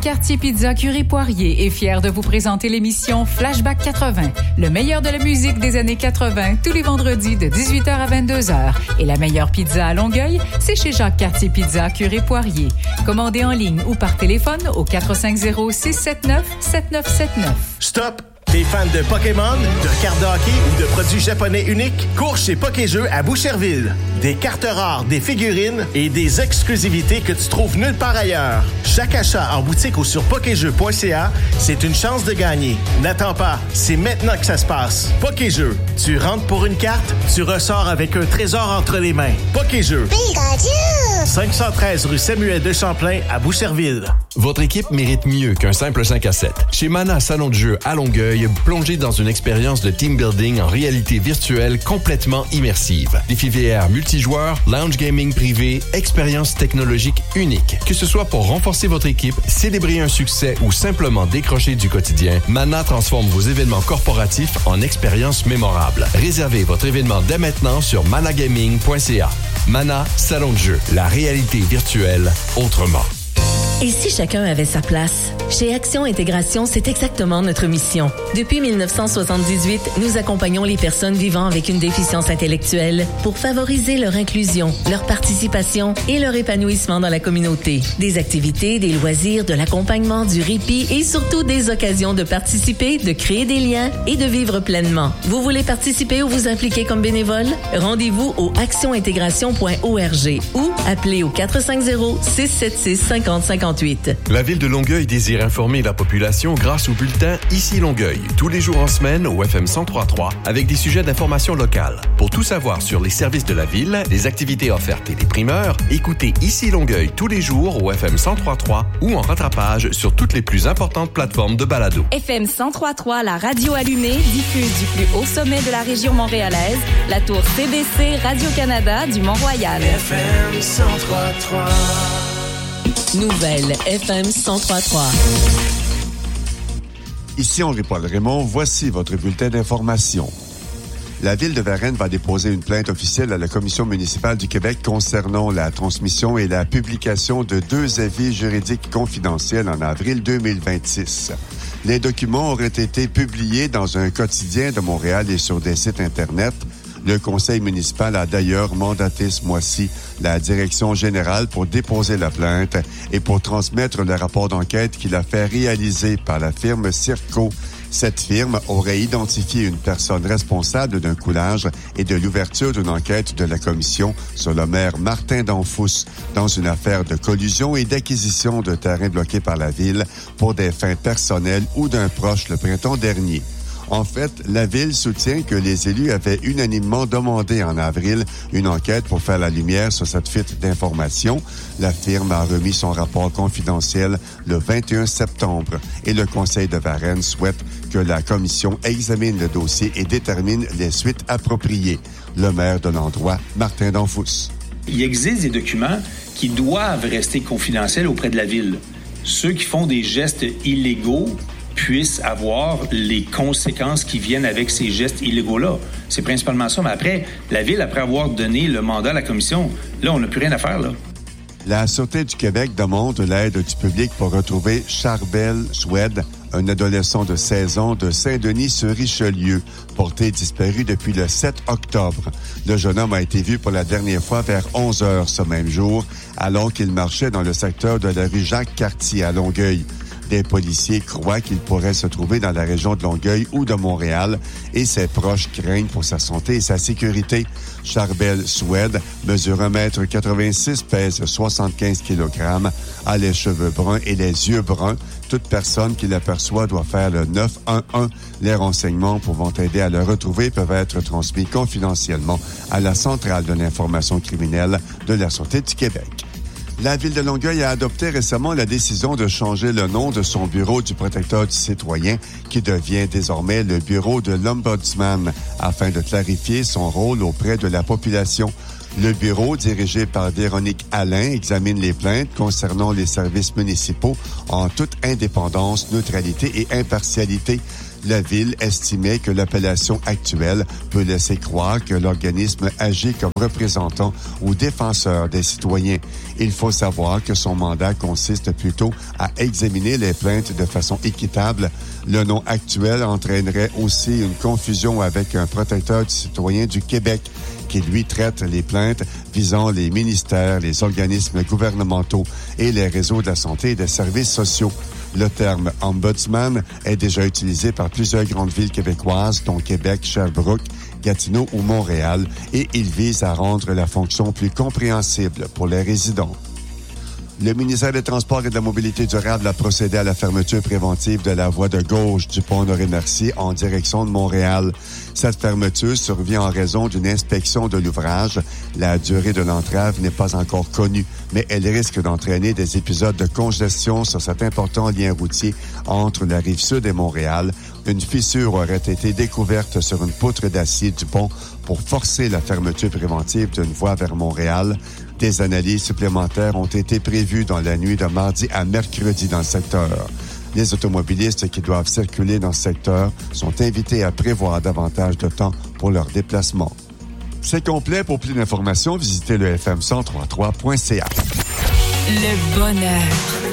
Quartier Pizza Curie Poirier est fier de vous présenter l'émission Flashback 80, le meilleur de la musique des années 80, tous les vendredis de 18h à 22h. Et la meilleure pizza à Longueuil, c'est chez Jacques Cartier Pizza Curie Poirier. Commandez en ligne ou par téléphone au 450-679-7979. Stop! T'es fan de Pokémon, de cartes de hockey ou de produits japonais uniques? Cours chez Pokéjeux à Boucherville. Des cartes rares, des figurines et des exclusivités que tu trouves nulle part ailleurs. Chaque achat en boutique ou sur pokéjeux.ca, c'est une chance de gagner. N'attends pas, c'est maintenant que ça se passe. Pokéjeux, tu rentres pour une carte, tu ressors avec un trésor entre les mains. Pokéjeux. Pikachu! 513 rue Samuel de Champlain à Boucherville. Votre équipe mérite mieux qu'un simple 5 à 7. Chez Mana Salon de jeu à Longueuil, plongez dans une expérience de team building en réalité virtuelle complètement immersive. Défis VR multijoueurs, lounge gaming privé, expérience technologique unique. Que ce soit pour renforcer votre équipe, célébrer un succès ou simplement décrocher du quotidien, Mana transforme vos événements corporatifs en expériences mémorables. Réservez votre événement dès maintenant sur managaming.ca. Mana Salon de jeu, la réalité virtuelle autrement. Et si chacun avait sa place? Chez Action Intégration, c'est exactement notre mission. Depuis 1978, nous accompagnons les personnes vivant avec une déficience intellectuelle pour favoriser leur inclusion, leur participation et leur épanouissement dans la communauté. Des activités, des loisirs, de l'accompagnement, du répit et surtout des occasions de participer, de créer des liens et de vivre pleinement. Vous voulez participer ou vous impliquer comme bénévole? Rendez-vous au actionintégration.org ou appelez au 450-676-5058. La Ville de Longueuil désire informer la population grâce au bulletin Ici Longueuil, tous les jours en semaine au FM 103.3 avec des sujets d'information locale. Pour tout savoir sur les services de la Ville, les activités offertes et les primeurs, écoutez Ici Longueuil tous les jours au FM 103.3 ou en rattrapage sur toutes les plus importantes plateformes de balado. FM 103.3, la radio allumée, diffuse du plus haut sommet de la région montréalaise, la tour CBC Radio-Canada du Mont-Royal. FM 103.3. Nouvelle FM 103.3. Ici Henri-Paul Raymond, voici votre bulletin d'information. La Ville de Varennes va déposer une plainte officielle à la Commission municipale du Québec concernant la transmission et la publication de 2 avis juridiques confidentiels en avril 2026. Les documents auraient été publiés dans un quotidien de Montréal et sur des sites Internet. Le conseil municipal a d'ailleurs mandaté ce mois-ci la direction générale pour déposer la plainte et pour transmettre le rapport d'enquête qu'il a fait réaliser par la firme Circo. Cette firme aurait identifié une personne responsable d'un coulage et de l'ouverture d'une enquête de la commission sur le maire Martin Danfous dans une affaire de collusion et d'acquisition de terrains bloqués par la ville pour des fins personnelles ou d'un proche le printemps dernier. En fait, la Ville soutient que les élus avaient unanimement demandé en avril une enquête pour faire la lumière sur cette fuite d'informations. La firme a remis son rapport confidentiel le 21 septembre et le Conseil de Varennes souhaite que la commission examine le dossier et détermine les suites appropriées. Le maire de l'endroit, Martin Danfous. Il existe des documents qui doivent rester confidentiels auprès de la Ville. Ceux qui font des gestes illégaux puissent avoir les conséquences qui viennent avec ces gestes illégaux-là. C'est principalement ça. Mais après, la Ville, après avoir donné le mandat à la commission, là, on n'a plus rien à faire, là. La Sûreté du Québec demande l'aide du public pour retrouver Charbel Swed, un adolescent de 16 ans de Saint-Denis-sur-Richelieu, porté disparu depuis le 7 octobre. Le jeune homme a été vu pour la dernière fois vers 11 heures ce même jour, alors qu'il marchait dans le secteur de la rue Jacques-Cartier à Longueuil. Des policiers croient qu'il pourrait se trouver dans la région de Longueuil ou de Montréal et ses proches craignent pour sa santé et sa sécurité. Charbel Swed mesure 1,86 m, pèse 75 kg, a les cheveux bruns et les yeux bruns. Toute personne qui l'aperçoit doit faire le 911. Les renseignements pouvant aider à le retrouver peuvent être transmis confidentiellement à la Centrale de l'information criminelle de la Sûreté du Québec. La Ville de Longueuil a adopté récemment la décision de changer le nom de son bureau du protecteur du citoyen, qui devient désormais le bureau de l'Ombudsman, afin de clarifier son rôle auprès de la population. Le bureau, dirigé par Véronique Alain, examine les plaintes concernant les services municipaux en toute indépendance, neutralité et impartialité. La Ville estimait que l'appellation actuelle peut laisser croire que l'organisme agit comme représentant ou défenseur des citoyens. Il faut savoir que son mandat consiste plutôt à examiner les plaintes de façon équitable. Le nom actuel entraînerait aussi une confusion avec un protecteur du citoyen du Québec qui lui traite les plaintes visant les ministères, les organismes gouvernementaux et les réseaux de la santé et des services sociaux. Le terme « ombudsman » est déjà utilisé par plusieurs grandes villes québécoises, dont Québec, Sherbrooke, Gatineau ou Montréal, et il vise à rendre la fonction plus compréhensible pour les résidents. Le ministère des Transports et de la Mobilité durable a procédé à la fermeture préventive de la voie de gauche du pont Honoré-Mercier en direction de Montréal. Cette fermeture survient en raison d'une inspection de l'ouvrage. La durée de l'entrave n'est pas encore connue, mais elle risque d'entraîner des épisodes de congestion sur cet important lien routier entre la rive sud et Montréal. Une fissure aurait été découverte sur une poutre d'acier du pont pour forcer la fermeture préventive d'une voie vers Montréal. Des analyses supplémentaires ont été prévues dans la nuit de mardi à mercredi dans le secteur. Les automobilistes qui doivent circuler dans ce secteur sont invités à prévoir davantage de temps pour leur déplacement. C'est complet. Pour plus d'informations, visitez le fm1033.ca. Le bonheur.